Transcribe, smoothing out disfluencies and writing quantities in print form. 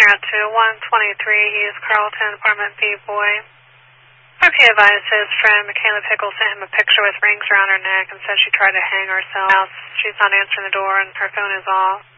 out to 123 East Carlton, apartment B, boy. RP advised his friend Michaela Pickle sent him a picture with rings around her neck and said she tried to hang herself. She's not answering the door and her phone is off.